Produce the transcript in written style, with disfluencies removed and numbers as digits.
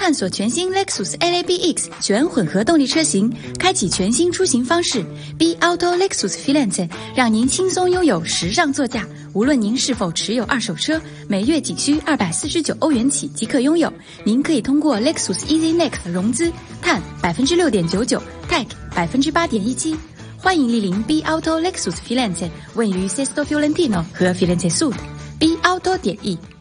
探索全新 Lexus LABX 全混合动力车型，开启全新出行方式。B Auto Lexus Filante 让您轻松拥有时尚座驾。无论您是否持有二手车，每月仅需249欧元起即可拥有。您可以通过 Lexus Easy Next 融资，碳 6.99%，Tech 8.17%。欢迎莅临 B Auto Lexus Filante， 位于 Sesto Fiorentino 和 Firenze Sud。B Auto.e